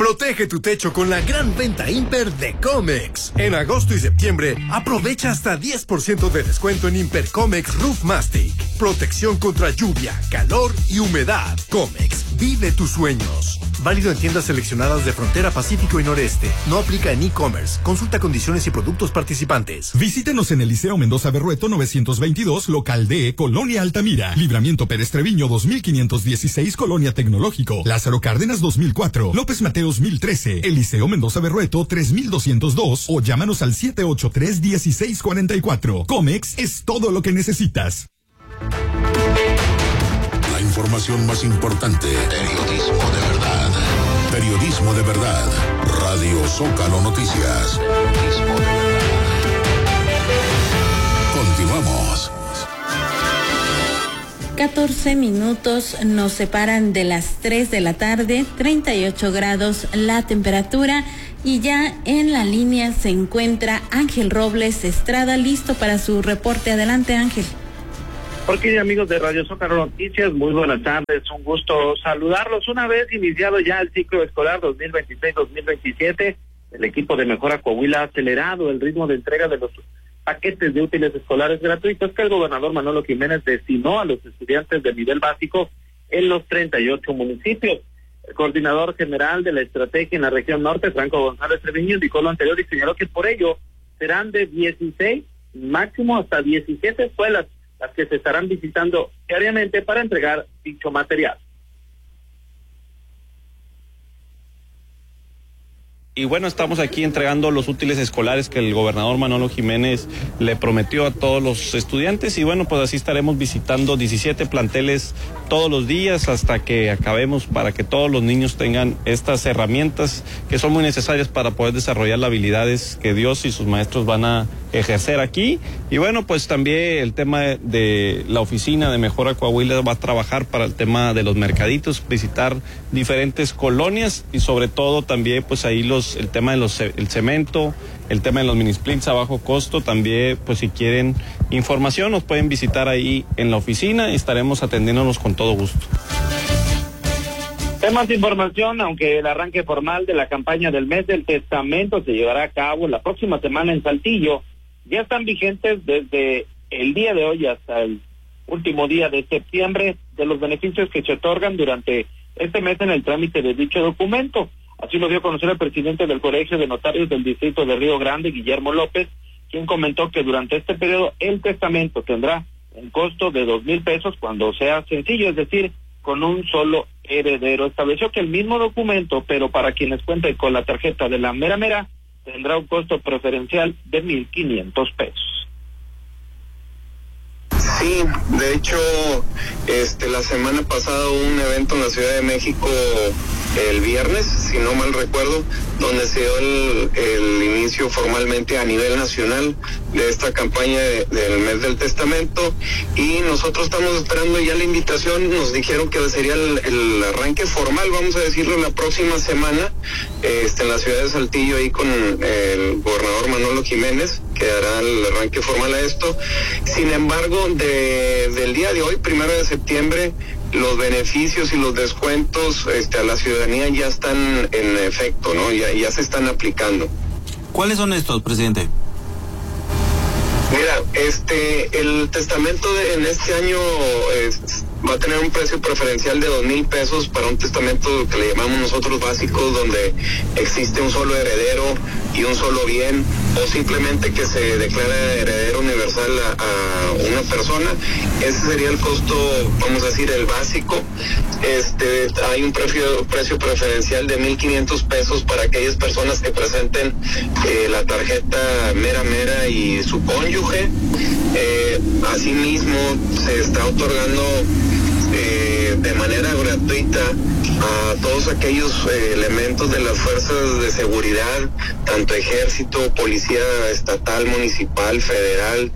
Protege tu techo con la gran venta Imper de Comex. En agosto y septiembre, aprovecha hasta 10% de descuento en Imper Comex Roof Mastic. Protección contra lluvia, calor y humedad. Comex, vive tus sueños. Válido en tiendas seleccionadas de Frontera Pacífico y Noreste. No aplica en e-commerce. Consulta condiciones y productos participantes. Visítenos en el Liceo Mendoza Berrueto 922, local D, Colonia Altamira. Libramiento Pérez Treviño 2516, Colonia Tecnológico. Lázaro Cárdenas 2004. López Mateos 1013. El Liceo Mendoza Berrueto 3202 o llámanos al 783-1644. Comex es todo lo que necesitas. La información más importante. Periodismo de verdad. Periodismo de verdad. Radio Zócalo Noticias. Periodismo de verdad. Continuamos. 14 minutos nos separan de las 3 de la tarde, 38 grados la temperatura, y ya en la línea se encuentra Ángel Robles Estrada, listo para su reporte. Adelante, Ángel. Porque amigos de Radio Zócalo Noticias, muy buenas tardes, un gusto saludarlos. Una vez iniciado ya el ciclo escolar 2026-2027, el equipo de Mejora Coahuila ha acelerado el ritmo de entrega de los paquetes de útiles escolares gratuitos que el gobernador Manolo Jiménez destinó a los estudiantes de nivel básico en los 38 municipios. El coordinador general de la estrategia en la región norte, Franco González Treviño, indicó lo anterior y señaló que por ello serán de 16, máximo hasta 17 escuelas las que se estarán visitando diariamente para entregar dicho material. Y bueno, estamos aquí entregando los útiles escolares que el gobernador Manolo Jiménez le prometió a todos los estudiantes, y bueno, pues así estaremos visitando 17 planteles todos los días hasta que acabemos, para que todos los niños tengan estas herramientas que son muy necesarias para poder desarrollar las habilidades que Dios y sus maestros van a ejercer aquí. Y bueno, pues también el tema de la oficina de Mejora Coahuila va a trabajar para el tema de los mercaditos, visitar diferentes colonias y sobre todo también pues ahí el tema de el cemento, el tema de los mini splits a bajo costo. También pues si quieren información nos pueden visitar ahí en la oficina y estaremos atendiéndonos con todo gusto. Temas de información, aunque el arranque formal de la campaña del mes del testamento se llevará a cabo la próxima semana en Saltillo, ya están vigentes desde el día de hoy hasta el último día de septiembre de los beneficios que se otorgan durante este mes en el trámite de dicho documento. Así lo dio a conocer el presidente del Colegio de Notarios del Distrito de Río Grande, Guillermo López, quien comentó que durante este periodo el testamento tendrá un costo de 2,000 pesos cuando sea sencillo, es decir, con un solo heredero. Estableció que el mismo documento, pero para quienes cuenten con la tarjeta de la mera mera, tendrá un costo preferencial de 1,500 pesos. Sí, de hecho, la semana pasada hubo un evento en la Ciudad de México el viernes, si no mal recuerdo, donde se dio el inicio formalmente a nivel nacional de esta campaña del mes del testamento, y nosotros estamos esperando ya la invitación. Nos dijeron que sería el arranque formal, vamos a decirlo, la próxima semana en la ciudad de Saltillo, ahí con el gobernador Manolo Jiménez, que hará el arranque formal a esto. Sin embargo, del día de hoy, 1 de septiembre, los beneficios y los descuentos a la ciudadanía ya están en efecto, ¿no? Ya se están aplicando. ¿Cuáles son estos, presidente? Mira, el testamento en este año va a tener un precio preferencial de 2,000 pesos para un testamento que le llamamos nosotros básicos, donde existe un solo heredero y un solo bien, o simplemente que se declara heredero universal a una persona. Ese sería el costo, vamos a decir, el básico. Hay un precio preferencial de 1,500 pesos para aquellas personas que presenten la tarjeta mera mera y su cónyuge. Asimismo, se está otorgando de manera gratuita a todos aquellos elementos de las fuerzas de seguridad, tanto ejército, policía estatal, municipal, federal,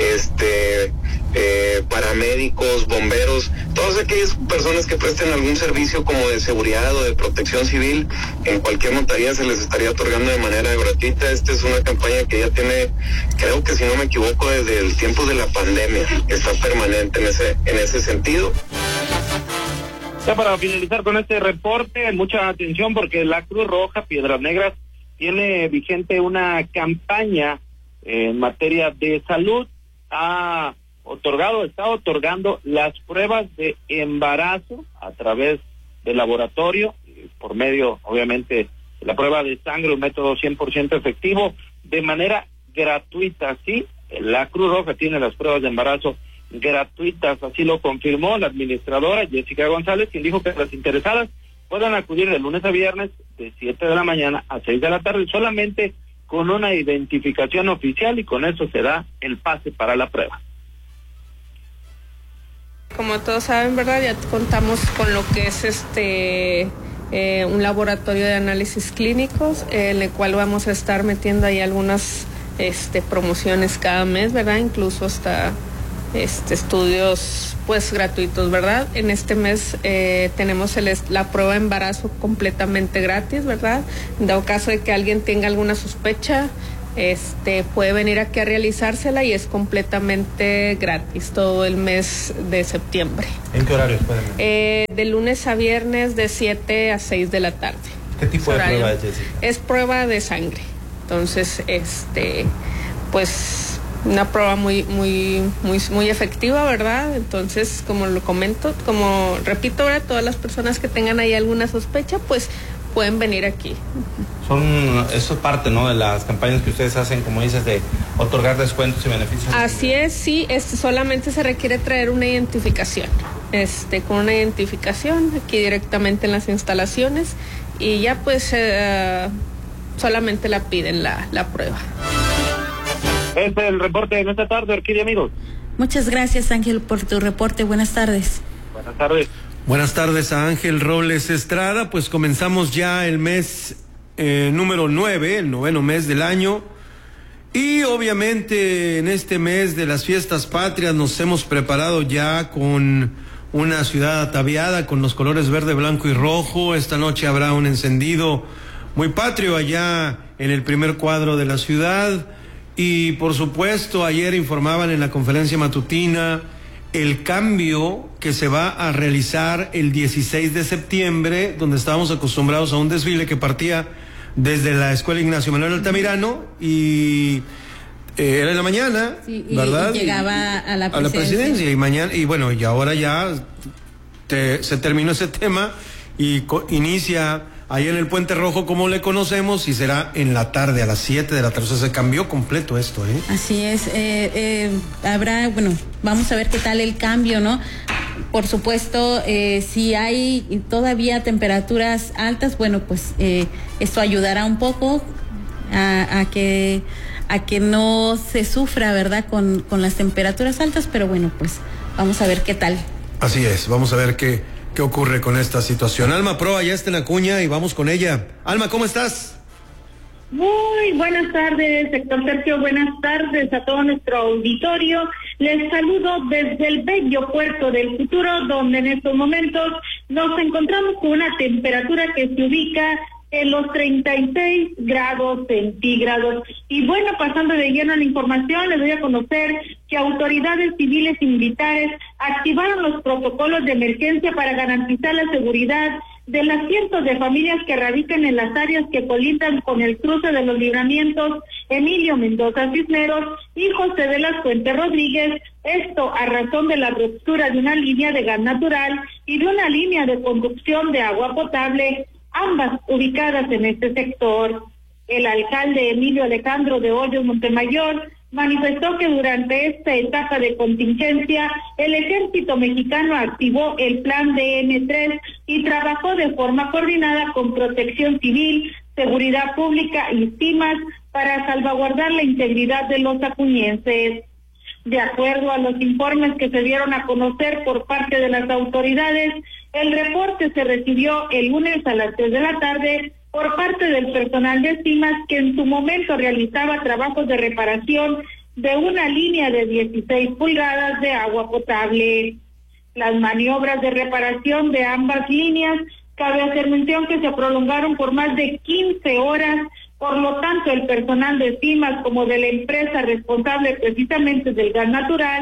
paramédicos, bomberos, todas aquellas personas que presten algún servicio como de seguridad o de protección civil, en cualquier notaría se les estaría otorgando de manera gratuita. Esta es una campaña que ya tiene, creo que si no me equivoco, desde el tiempo de la pandemia, está permanente en ese sentido. Ya para finalizar con este reporte, mucha atención porque la Cruz Roja Piedras Negras tiene vigente una campaña en materia de salud. Está otorgando las pruebas de embarazo a través del laboratorio, por medio, obviamente, de la prueba de sangre, un método 100% efectivo, de manera gratuita. Sí, la Cruz Roja tiene las pruebas de embarazo gratuitas, así lo confirmó la administradora Jessica González, quien dijo que las interesadas puedan acudir de lunes a viernes de 7 de la mañana a 6 de la tarde, solamente con una identificación oficial, y con eso se da el pase para la prueba. Como todos saben, ¿verdad? Ya contamos con lo que es un laboratorio de análisis clínicos, en el cual vamos a estar metiendo ahí algunas promociones cada mes, ¿verdad? Incluso hasta estudios pues gratuitos, ¿verdad? En este mes tenemos la prueba de embarazo completamente gratis, ¿verdad? En dado caso de que alguien tenga alguna sospecha, puede venir aquí a realizársela y es completamente gratis todo el mes de septiembre. ¿En qué horarios pueden venir? De lunes a viernes de 7 a 6 6 de la tarde. ¿Qué tipo de prueba es, Jessica? Es prueba de sangre. Entonces, pues una prueba muy efectiva, ¿verdad? Entonces, como lo comento, como repito, ¿verdad? Todas las personas que tengan ahí alguna sospecha, pues pueden venir aquí. Eso es parte, ¿no?, de las campañas que ustedes hacen, como dices, de otorgar descuentos y beneficios. Así es, sí, solamente se requiere traer una identificación, con una identificación aquí directamente en las instalaciones, y ya pues solamente la piden la prueba. Este es el reporte de esta tarde, Orquídea, amigos. Muchas gracias, Ángel, por tu reporte. Buenas tardes. Buenas tardes. Buenas tardes a Ángel Robles Estrada. Pues comenzamos ya el mes número 9, el 9º mes del año. Y obviamente en este mes de las fiestas patrias nos hemos preparado ya con una ciudad ataviada con los colores verde, blanco y rojo. Esta noche habrá un encendido muy patrio allá en el primer cuadro de la ciudad. Y por supuesto, ayer informaban en la conferencia matutina el cambio que se va a realizar el 16 de septiembre, donde estábamos acostumbrados a un desfile que partía desde la Escuela Ignacio Manuel Altamirano y era en la mañana, sí, ¿verdad? Y llegaba a la presidencia. Y mañana, y bueno, y ahora ya se terminó ese tema y inicia ahí en el Puente Rojo, como le conocemos, y será en la tarde, a las 7 de la tarde. O sea, se cambió completo esto, ¿eh? Así es. Vamos a ver qué tal el cambio, ¿no? Por supuesto, si hay todavía temperaturas altas, bueno, pues esto ayudará un poco a que no se sufra, ¿verdad?, con las temperaturas altas, pero bueno, pues vamos a ver qué tal. Así es, vamos a ver qué ocurre con esta situación. Alma Proa ya está en Acuña y vamos con ella. Alma, ¿cómo estás? Muy buenas tardes, sector Sergio. Buenas tardes a todo nuestro auditorio. Les saludo desde el bello puerto del Futuro, donde en estos momentos nos encontramos con una temperatura que se ubica en los 36 grados centígrados. Y bueno, pasando de lleno a la información, les doy a conocer que autoridades civiles y militares activaron los protocolos de emergencia para garantizar la seguridad de las cientos de familias que radican en las áreas que colindan con el cruce de los libramientos Emilio Mendoza Cisneros y José de las Fuentes Rodríguez, esto a razón de la ruptura de una línea de gas natural y de una línea de conducción de agua potable, ambas ubicadas en este sector. El alcalde Emilio Alejandro de Hoyos Montemayor manifestó que durante esta etapa de contingencia el ejército mexicano activó el plan DN3 y trabajó de forma coordinada con Protección Civil, Seguridad Pública y CIMAS para salvaguardar la integridad de los acuñenses. De acuerdo a los informes que se dieron a conocer por parte de las autoridades, el reporte se recibió el lunes a las 3 de la tarde por parte del personal de CIMAS, que en su momento realizaba trabajos de reparación de una línea de 16 pulgadas de agua potable. Las maniobras de reparación de ambas líneas, cabe hacer mención que se prolongaron por más de 15 horas, por lo tanto el personal de CIMAS como de la empresa responsable precisamente del gas natural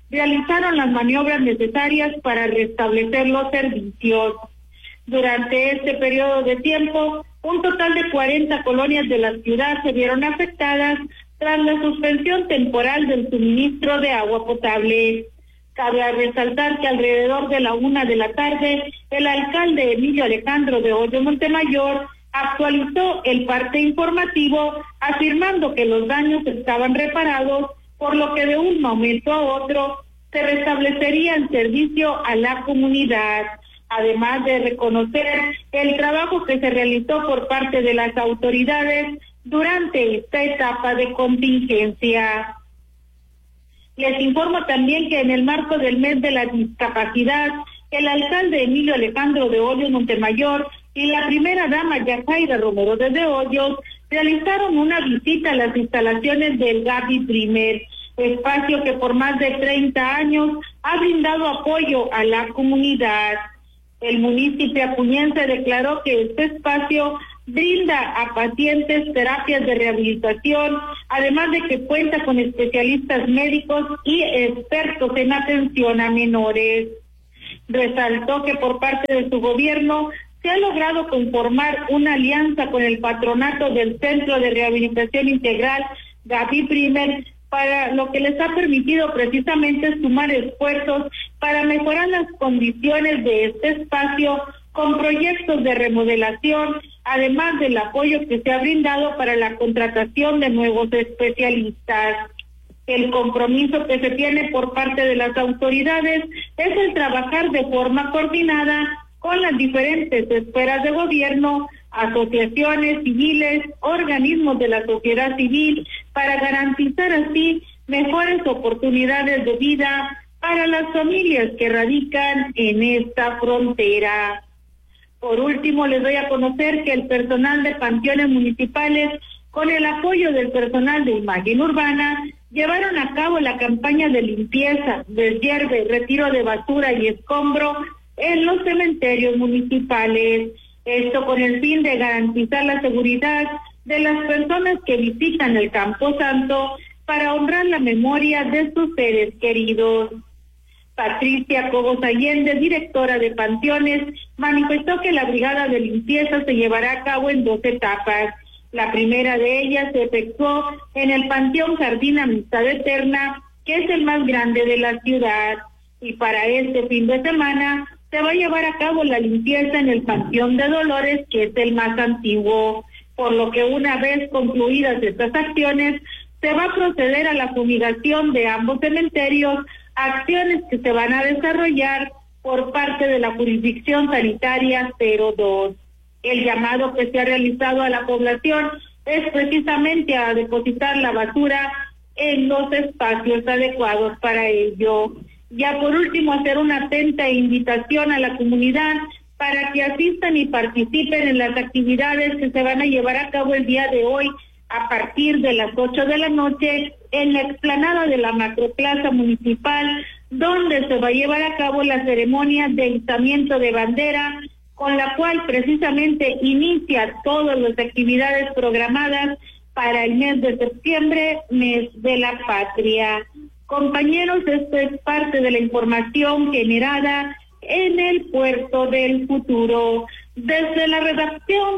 realizaron las maniobras necesarias para restablecer los servicios. Durante este periodo de tiempo, un total de 40 colonias de la ciudad se vieron afectadas tras la suspensión temporal del suministro de agua potable. Cabe resaltar que alrededor de la 1 de la tarde, el alcalde Emilio Alejandro de Hoyos Montemayor actualizó el parte informativo afirmando que los daños estaban reparados, por lo que de un momento a otro se restablecería el servicio a la comunidad, además de reconocer el trabajo que se realizó por parte de las autoridades durante esta etapa de contingencia. Les informo también que en el marco del mes de la discapacidad, el alcalde Emilio Alejandro de Hoyos Montemayor y la primera dama Yajaira Romero de Hoyos realizaron una visita a las instalaciones del Gaby Primer, espacio que por más de 30 años ha brindado apoyo a la comunidad. El municipio acuñense declaró que este espacio brinda a pacientes terapias de rehabilitación, además de que cuenta con especialistas médicos y expertos en atención a menores. Resaltó que por parte de su gobierno se ha logrado conformar una alianza con el patronato del Centro de Rehabilitación Integral Gaby Primer, para lo que les ha permitido precisamente sumar esfuerzos para mejorar las condiciones de este espacio con proyectos de remodelación, además del apoyo que se ha brindado para la contratación de nuevos especialistas. El compromiso que se tiene por parte de las autoridades es el trabajar de forma coordinada con las diferentes esferas de gobierno, asociaciones civiles, organismos de la sociedad civil, para garantizar así mejores oportunidades de vida para las familias que radican en esta frontera. Por último, les doy a conocer que el personal de panteones municipales, con el apoyo del personal de imagen urbana, llevaron a cabo la campaña de limpieza, deshierve, retiro de basura y escombro en los cementerios municipales. Esto con el fin de garantizar la seguridad de las personas que visitan el Camposanto para honrar la memoria de sus seres queridos. Patricia Cobos Allende, directora de Panteones, manifestó que la brigada de limpieza se llevará a cabo en 2 etapas. La primera de ellas se efectuó en el Panteón Jardín Amistad Eterna, que es el más grande de la ciudad. Y para este fin de semana se va a llevar a cabo la limpieza en el Panteón de Dolores, que es el más antiguo, por lo que una vez concluidas estas acciones, se va a proceder a la fumigación de ambos cementerios, acciones que se van a desarrollar por parte de la jurisdicción sanitaria 02. El llamado que se ha realizado a la población es precisamente a depositar la basura en los espacios adecuados para ello. Ya por último, hacer una atenta invitación a la comunidad para que asistan y participen en las actividades que se van a llevar a cabo el día de hoy a partir de las 8 de la noche en la explanada de la Macroplaza Municipal, donde se va a llevar a cabo la ceremonia de izamiento de bandera, con la cual precisamente inicia todas las actividades programadas para el mes de septiembre, mes de la patria. Compañeros, esto es parte de la información generada en el Puerto del Futuro. Desde la redacción